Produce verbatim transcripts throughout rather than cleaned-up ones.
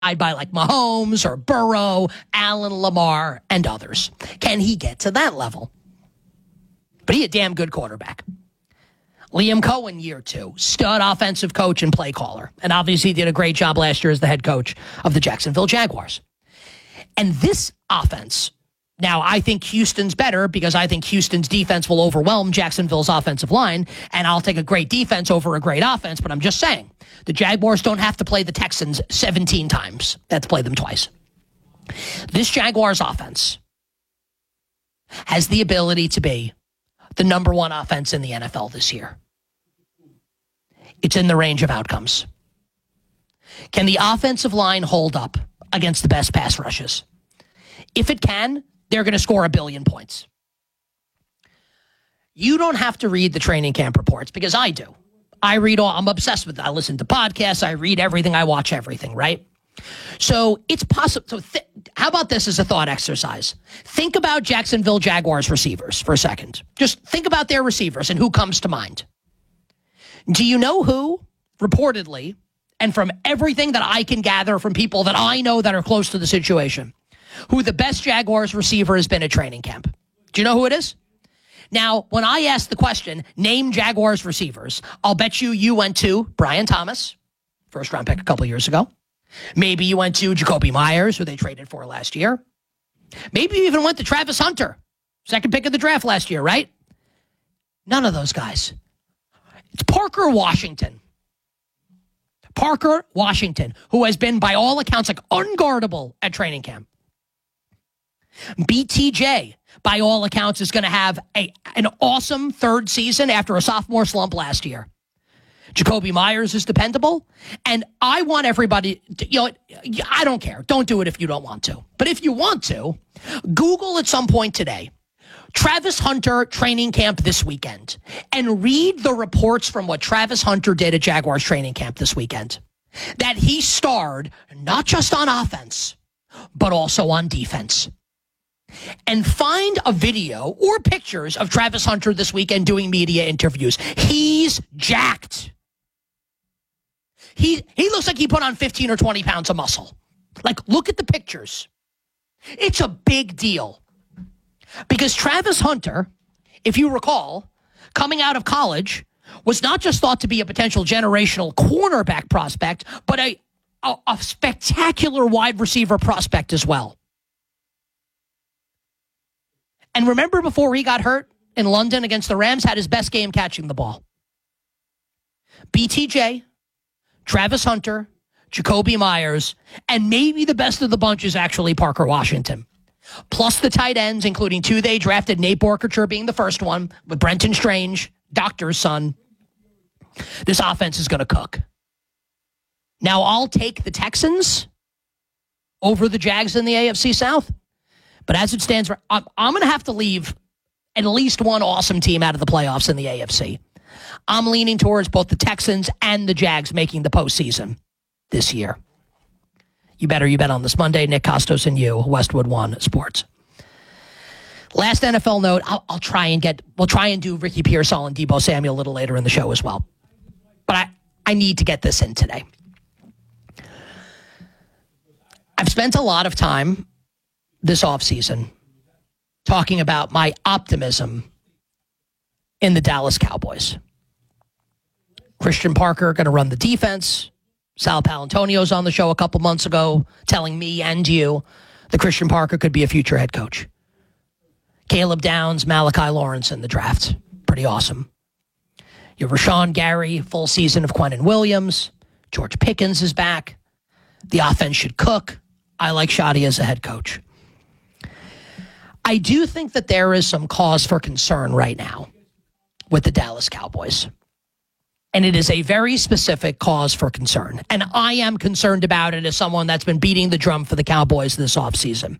by like Mahomes or Burrow, Allen, Lamar, and others. Can he get to that level? But he a damn good quarterback. Liam Cohen, year two, stud offensive coach and play caller. And obviously did a great job last year as the head coach of the Jacksonville Jaguars. And this offense, now I think Houston's better because I think Houston's defense will overwhelm Jacksonville's offensive line, and I'll take a great defense over a great offense, but I'm just saying, the Jaguars don't have to play the Texans seventeen times. They have to play them twice. This Jaguars offense has the ability to be the number one offense in the N F L this year. It's in the range of outcomes. Can the offensive line hold up against the best pass rushes? If it can, they're going to score a billion points. You don't have to read the training camp reports because I do. I read all, I'm obsessed with it. I listen to podcasts. I read everything. I watch everything, right? So it's possible. So th- how about this as a thought exercise? Think about Jacksonville Jaguars receivers for a second. Just think about their receivers and who comes to mind. Do you know who, reportedly, and from everything that I can gather from people that I know that are close to the situation, who the best Jaguars receiver has been at training camp? Do you know who it is? Now, when I ask the question, name Jaguars receivers, I'll bet you you went to Brian Thomas, first round pick a couple years ago. Maybe you went to Jacoby Myers, who they traded for last year. Maybe you even went to Travis Hunter, second pick of the draft last year, right? None of those guys. It's Parker Washington. Parker Washington, who has been, by all accounts, like unguardable at training camp. B T J, by all accounts, is going to have a an awesome third season after a sophomore slump last year. Jacoby Myers is dependable. And I want everybody, to, you know, I don't care. Don't do it if you don't want to. But if you want to, Google at some point today, Travis Hunter training camp this weekend, and read the reports from what Travis Hunter did at Jaguars training camp this weekend. That he starred not just on offense, but also on defense. And find a video or pictures of Travis Hunter this weekend doing media interviews. He's jacked. He he looks like he put on fifteen or twenty pounds of muscle. Like, look at the pictures. It's a big deal. Because Travis Hunter, if you recall, coming out of college, was not just thought to be a potential generational cornerback prospect, but a, a, a spectacular wide receiver prospect as well. And remember, before he got hurt in London against the Rams, had his best game catching the ball. B T J, Travis Hunter, Jacoby Myers, and maybe the best of the bunch is actually Parker Washington. Plus the tight ends, including two they drafted, Nate Borkature being the first one, with Brenton Strange, Doctor's son. This offense is going to cook. Now, I'll take the Texans over the Jags in the A F C South. But as it stands, I'm, I'm going to have to leave at least one awesome team out of the playoffs in the A F C. I'm leaning towards both the Texans and the Jags making the postseason this year. You better, you bet on this Monday. Nick Costos and you, Westwood One Sports. Last N F L note, I'll, I'll try and get, we'll try and do Ricky Pearsall and Deebo Samuel a little later in the show as well. But I, I need to get this in today. I've spent a lot of time this offseason talking about my optimism in the Dallas Cowboys. Christian Parker going to run the defense. Sal Palantonio's on the show a couple months ago telling me and you that Christian Parker could be a future head coach. Caleb Downs, Malachi Lawrence in the draft. Pretty awesome. You have Rashawn Gary, full season of Quentin Williams. George Pickens is back. The offense should cook. I like Shadi as a head coach. I do think that there is some cause for concern right now with the Dallas Cowboys. And it is a very specific cause for concern. And I am concerned about it as someone that's been beating the drum for the Cowboys this offseason.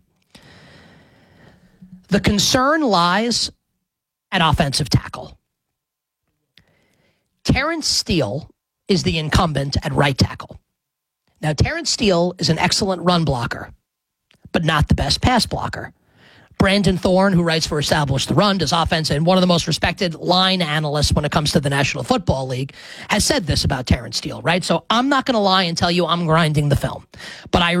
The concern lies at offensive tackle. Terrence Steele is the incumbent at right tackle. Now, Terrence Steele is an excellent run blocker, but not the best pass blocker. Brandon Thorne, who writes for Establish the Run, does offense, and one of the most respected line analysts when it comes to the National Football League, has said this about Terrence Steele, right? So I'm not going to lie and tell you I'm grinding the film. But I